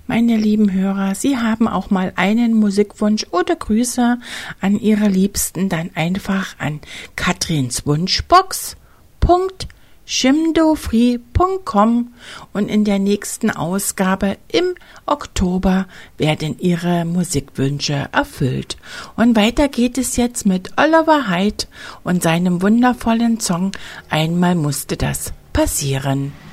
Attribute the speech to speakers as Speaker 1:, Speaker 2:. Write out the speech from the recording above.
Speaker 1: Meine lieben Hörer, Sie haben auch mal einen Musikwunsch oder Grüße an Ihre Liebsten, dann einfach an katrinswunschbox.chimdofree.com und in der nächsten Ausgabe im Oktober werden Ihre Musikwünsche erfüllt. Und weiter geht es jetzt mit Oliver Hyde und seinem wundervollen Song Einmal musste das passieren.